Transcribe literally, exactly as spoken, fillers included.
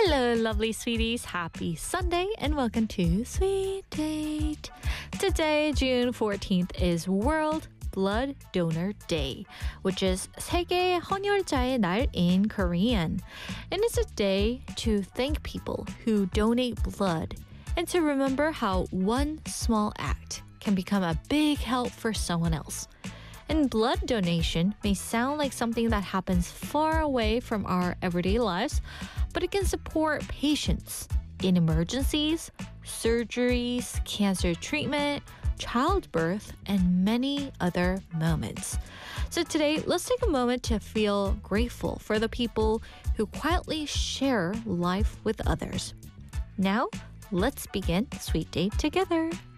Hello, lovely sweeties. Happy Sunday and welcome to Sweet Date. Today, June fourteenth, is World Blood Donor Day, which is 세계 헌혈자의 날 in Korean. And it's a day to thank people who donate blood and to remember how one small act can become a big help for someone else. And blood donation may sound like something that happens far away from our everyday lives, but it can support patients in emergencies, surgeries, cancer treatment, childbirth, and many other moments. So today, let's take a moment to feel grateful for the people who quietly share life with others. Now, let's begin Sweet Date together.